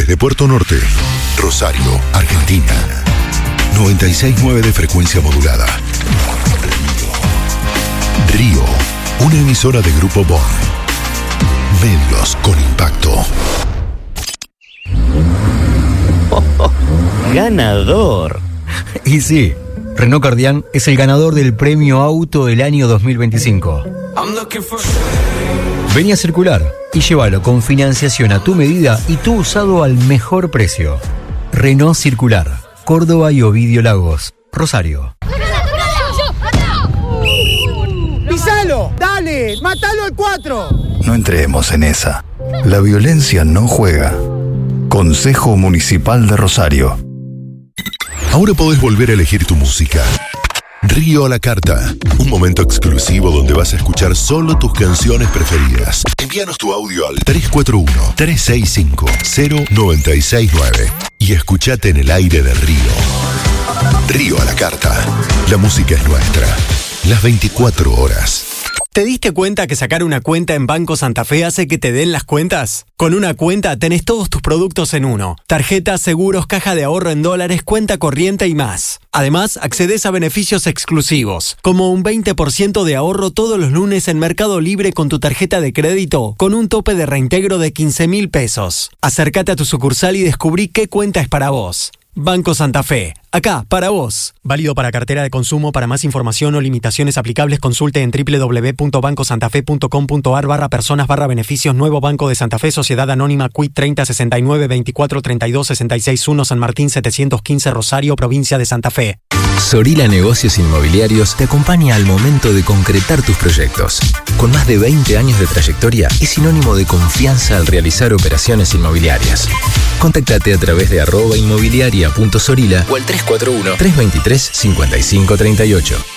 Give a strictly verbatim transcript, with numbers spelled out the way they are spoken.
Desde Puerto Norte, Rosario, Argentina. noventa y seis punto nueve de frecuencia modulada. Río, una emisora de Grupo Bon. Medios con impacto. Oh, oh, ganador. Y sí, Renault Kardian es el ganador del premio Auto del año dos mil veinticinco. Vení a Circular y llévalo con financiación a tu medida y tu usado al mejor precio. Renault Circular, Córdoba y Ovidio Lagos, Rosario. ¡Pisalo! ¡Dale! ¡Mátalo al cuatro! No entremos en esa. La violencia no juega. Consejo Municipal de Rosario. Ahora podés volver a elegir tu música. Río a la carta, un momento exclusivo donde vas a escuchar solo tus canciones preferidas. Envíanos tu audio al tres cuatro uno, tres seis cinco, cero nueve seis nueve y escuchate en el aire de Río. Río a la carta, la música es nuestra, las veinticuatro horas. ¿Te diste cuenta que sacar una cuenta en Banco Santa Fe hace que te den las cuentas? Con una cuenta tenés todos tus productos en uno. Tarjetas, seguros, caja de ahorro en dólares, cuenta corriente y más. Además, accedes a beneficios exclusivos, como un veinte por ciento de ahorro todos los lunes en Mercado Libre con tu tarjeta de crédito, con un tope de reintegro de quince mil pesos. Acércate a tu sucursal y descubrí qué cuenta es para vos. Banco Santa Fe, acá, para vos. Válido para cartera de consumo. Para más información o limitaciones aplicables, consulte en doble u doble u doble u punto banco santa fe punto com punto a r barra personas barra beneficios. Nuevo Banco de Santa Fe, Sociedad Anónima, Q I T treinta sesenta y nueve veinticuatro treinta y dos sesenta y seis uno, San Martín setecientos quince, Rosario, provincia de Santa Fe. Sorila Negocios Inmobiliarios te acompaña al momento de concretar tus proyectos. Con más de veinte años de trayectoria, es sinónimo de confianza al realizar operaciones inmobiliarias. Contactate a través de arroba inmobiliaria punto sorila o al tres cuatro uno, tres dos tres, cinco cinco tres ocho.